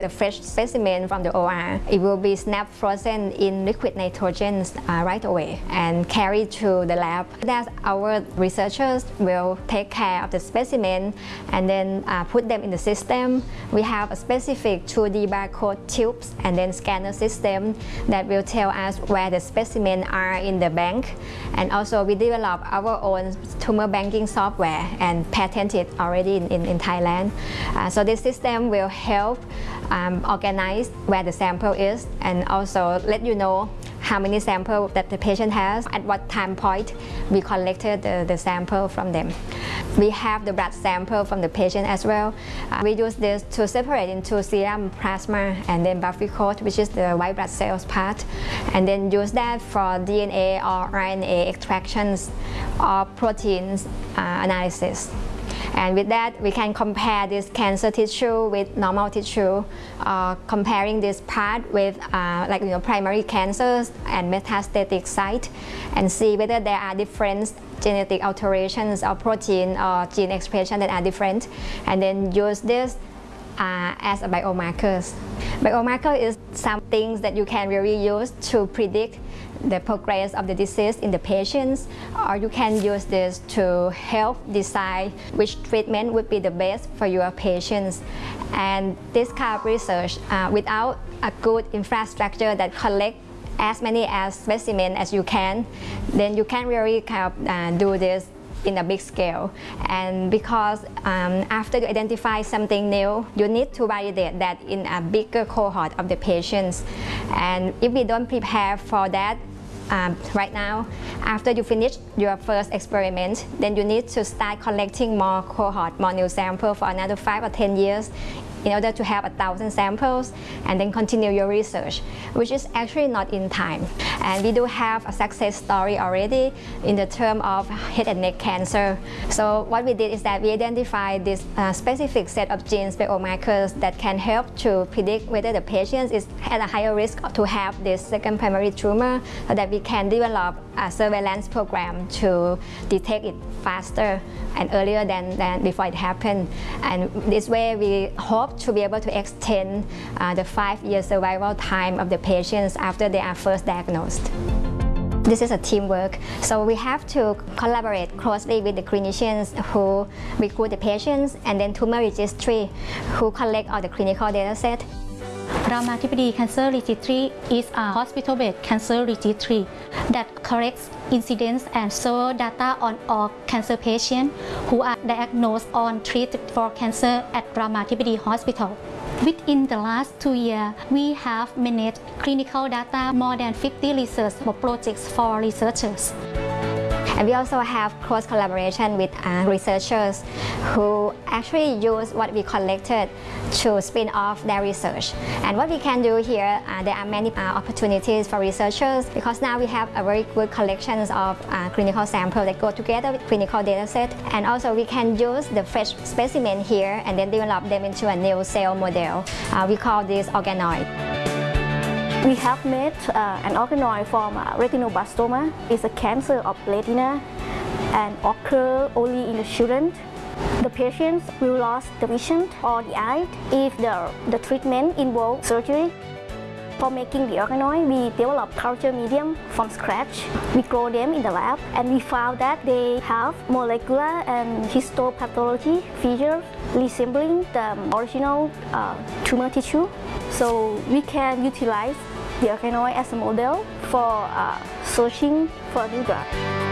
The fresh specimen from the OR, it will be snap frozen in liquid nitrogen right away and carried to the lab. That our researchers will take care of the specimen and then put them in the system. We have a specific 2D barcode tubes and then scanner system that will tell us where the specimen are in the bank. And also we develop our own tumor banking software and patent it already in Thailand. So this system will help organize where the sample is and also let you know how many samples that the patient has, at what time point we collected the sample from them. We have the blood sample from the patient as well. We use this to separate into serum, plasma, and then buffy coat, which is the white blood cells part, and then use that for DNA or RNA extractions or proteins analysis. And with that, we can compare this cancer tissue with normal tissue, comparing this part with primary cancers and metastatic site, and see whether there are different genetic alterations or protein or gene expression that are different, and then use this as a biomarkers. Biomarker is some things that you can really use to predict the progress of the disease in the patients, or you can use this to help decide which treatment would be the best for your patients. And this kind of research, without a good infrastructure that collect as many specimens as you can, then you can really do this in a big scale. And because after you identify something new, you need to validate that in a bigger cohort of the patients. And if we don't prepare for that right now, after you finish your first experiment, then you need to start collecting more cohort, more new samples for another 5 or 10 years in order to have 1,000 samples and then continue your research, which is actually not in time. And we do have a success story already in the term of head and neck cancer. So what we did is that we identified this specific set of genes, biomarkers, that can help to predict whether the patient is at a higher risk to have this second primary tumor, so that we can develop a surveillance program to detect it faster and earlier than before it happened. And this way we hope to be able to extend the 5-year survival time of the patients after they are first diagnosed. This is a teamwork, so we have to collaborate closely with the clinicians who recruit the patients, and then tumor registry who collect all the clinical data set. Ramathibodi Cancer Registry is a hospital-based cancer registry that collects incidence and server data on all cancer patients who are diagnosed or treated for cancer at Ramathibodi Hospital. Within the last 2 years, we have managed clinical data more than 50 research projects for researchers. And we also have close collaboration with researchers who actually use what we collected to spin off their research. And what we can do here, there are many opportunities for researchers, because now we have a very good collections of clinical samples that go together with clinical data set. And also we can use the fresh specimen here and then develop them into a new cell model. We call this organoid. We have made an organoid from retinoblastoma. It's a cancer of retina and occur only in the children. The patients will lose the vision or the eye if the treatment involves surgery. For making the organoid, we developed culture medium from scratch. We grow them in the lab, and we found that they have molecular and histopathology features resembling the original tumor tissue. So we can utilize the organoid as a model for searching for a new drug.